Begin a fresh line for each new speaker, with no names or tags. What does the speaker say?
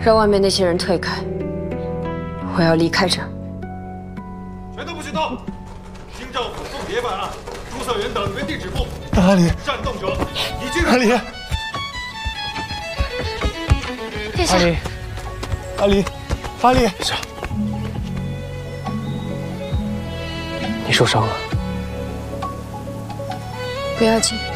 让外面那些人退开，我要离开这儿。
全都不许动！经赵府送别办案，朱孝元等原地止步。
阿里，
擅动者，已经
阿里，
殿下，
阿里，阿里，
下，你受伤了？
不要紧。